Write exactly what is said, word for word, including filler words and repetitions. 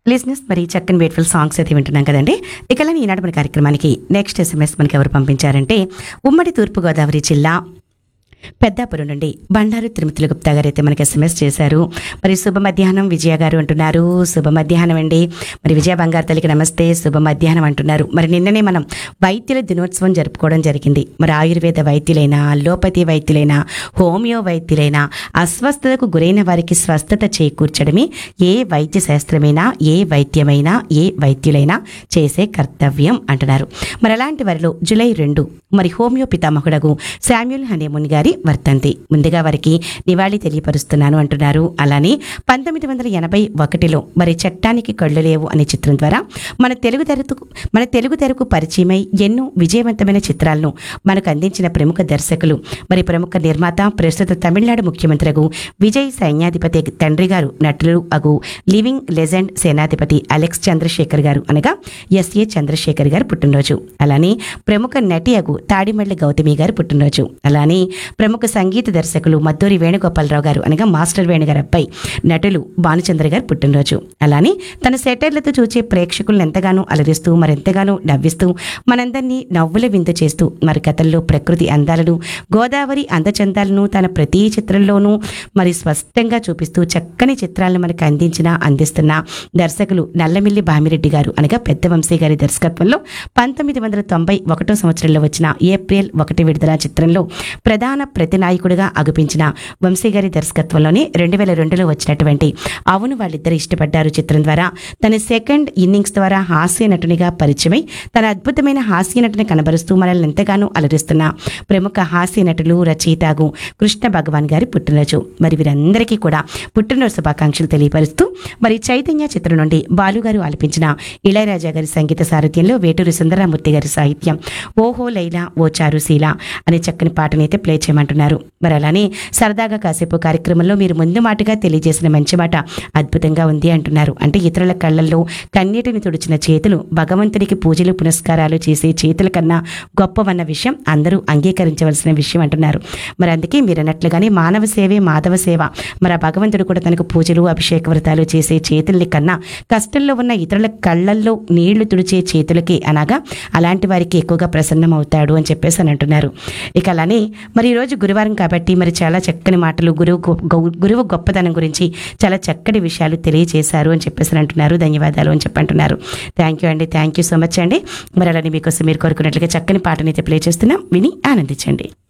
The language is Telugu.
లిజనర్స్ మరి చక్కని బ్యూటిఫుల్ సాంగ్స్ అయితే వింటున్నాం కదండి. ఇక ఈనాటి మన కార్యక్రమానికి నెక్స్ట్ ఎస్ఎంఎస్ మనకి ఎవరు పంపించారంటే ఉమ్మడి తూర్పుగోదావరి జిల్లా పెద్దాపురం నుండి బండారు తిరుమతుల గుప్తా గారు అయితే మనకి ఎస్ఎంఎస్ చేశారు. మరి శుభ మధ్యాహ్నం విజయ గారు అంటున్నారు. శుభ మధ్యాహ్నం అండి. మరి విజయ బంగారు తల్లికి నమస్తే, శుభ మధ్యాహ్నం అంటున్నారు. మరి నిన్ననే మనం వైద్యుల దినోత్సవం జరుపుకోవడం జరిగింది. మరి ఆయుర్వేద వైద్యులైనా, అల్లోపతి వైద్యులైనా, హోమియో వైద్యులైనా అస్వస్థతకు గురైన వారికి స్వస్థత చేకూర్చడమే ఏ వైద్య శాస్త్రమైనా, ఏ వైద్యమైనా, ఏ వైద్యులైనా చేసే కర్తవ్యం అంటున్నారు. మరి అలాంటి వారిలో జూలై రెండు మరి హోమియో పితామహుడగు శామ్యూల్ హనీమూన్ గారి వర్తంతి. ముందుగా వారికి నివాళి తెలియపరుస్తున్నాను అంటున్నారు. అలానే పంతొమ్మిది వందల ఎనభై ఒకటిలో మరి చట్టానికి కళ్ళు లేవు అనే చిత్రం ద్వారా మన తెలుగు తెరకు మన తెలుగు తెరకు పరిచయమై ఎన్నో విజయవంతమైన చిత్రాలను మనకు అందించిన ప్రముఖ దర్శకులు, మరి ప్రముఖ నిర్మాత, ప్రస్తుత తమిళనాడు ముఖ్యమంత్రి విజయ్ సైన్యాధిపతి తండ్రి గారు, నటులు అగు లివింగ్ లెజెండ్ సేనాధిపతి అలెక్స్ చంద్రశేఖర్ గారు అనగా ఎస్ఏ చంద్రశేఖర్ గారు పుట్టినరోజు. అలానే ప్రముఖ నటి అగు తాడిమల్లి గౌతమి గారు పుట్టినరోజు. అలానే ప్రముఖ సంగీత దర్శకులు మద్దూరి వేణుగోపాలరావు గారు అనగా మాస్టర్ వేణు గారు అబ్బాయి నటులు భానుచంద్ర గారు పుట్టినరోజు. అలానే తన సెటైర్లతో చూచే ప్రేక్షకులను ఎంతగానో అలరిస్తూ మరెంతగానో నవ్విస్తూ మనందరినీ నవ్వుల విందు చేస్తూ మరి కథల్లో ప్రకృతి అందాలను, గోదావరి అందచందాలను తన ప్రతి చిత్రంలోనూ మరి స్పష్టంగా చూపిస్తూ చక్కని చిత్రాలను మనకు అందించిన అందిస్తున్న దర్శకులు నల్లమిల్లి భామిరెడ్డి గారు అనగా పెద్ద వంశీ గారి దర్శకత్వంలో పంతొమ్మిది వందల తొంభై ఒకటో సంవత్సరంలో వచ్చిన ఏప్రిల్ ఒకటి విడుదల చిత్రంలో ప్రధాన ప్రతినాయకుడిగా అగుపించిన వంశీ గారి దర్శకత్వంలోనే రెండు వేల రెండులో వచ్చినటువంటి అవును వాళ్ళిద్దరు ఇష్టపడ్డారు చిత్రం ద్వారా తన సెకండ్ ఇన్నింగ్స్ ద్వారా హాస్య నటునిగా పరిచయమై తన అద్భుతమైన హాస్య నటుని కనబరుస్తూ మనల్ని ఎంతగానో అలరిస్తున్న ప్రముఖ హాస్య నటులు, రచయితగు కృష్ణ భగవాన్ గారి పుట్టినరోజు. మరి వీరందరికీ కూడా పుట్టినరోజు శుభాకాంక్షలు తెలియపరుస్తూ మరి చైతన్య చిత్రం నుండి బాలుగారు ఆలపించిన ఇళయరాజా గారి సంగీత సారథ్యంలో వేటూరి సుందరమూర్తి గారి సాహిత్యం ఓహో లైలా ఓ చారుశీల అనే చక్కని పాటనైతే ప్లే చేయమంటున్నారు. మరి అలానే సరదాగా కాసేపు కార్యక్రమంలో మీరు ముందు మాటగా తెలియజేసిన మంచి మాట అద్భుతంగా ఉంది అంటున్నారు. అంటే ఇతరుల కళ్ళల్లో కన్నీటిని తుడిచిన చేతులు భగవంతుడికి పూజలు పునస్కారాలు చేసే చేతుల కన్నా గొప్పవన్న విషయం అందరూ అంగీకరించవలసిన విషయం అంటున్నారు. మరి అందుకే మీరు అన్నట్లుగానే మానవ సేవే మాధవ సేవ. మరి ఆ భగవంతుడు కూడా తనకు పూజలు అభిషేక వ్రతాలు చేసే చేతుల్ని కన్నా కష్టంలో ఉన్న ఇతరుల కళ్ళల్లో నీళ్లు తుడిచే చేతులకి అనగా అలాంటి వారికి ఎక్కువగా ప్రసన్నం అవుతాడు అని చెప్పేసి అని అంటున్నారు. ఇక అలానే మరి ఈరోజు గురువారం కాబట్టి మరి చాలా చక్కని మాటలు గురువు గురువు గొప్పతనం గురించి చాలా చక్కటి విషయాలు తెలియజేశారు అని చెప్పేసి అంటున్నారు. ధన్యవాదాలు అని చెప్పి అంటున్నారు. థ్యాంక్ యూ అండి, థ్యాంక్ యూ సో మచ్ అండి. మరి అలానే మీకోసం మీరు కోరుకున్నట్లుగా చక్కని పాటనైతే ప్లే చేస్తున్నాం, విని ఆనందించండి.